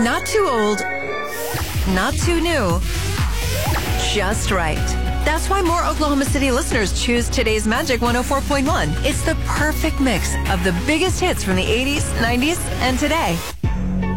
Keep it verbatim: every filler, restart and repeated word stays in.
Not too old, not too new, just right. That's why more Oklahoma City listeners choose today's Magic one oh four point one. It's the perfect mix of the biggest hits from the eighties, nineties, and today.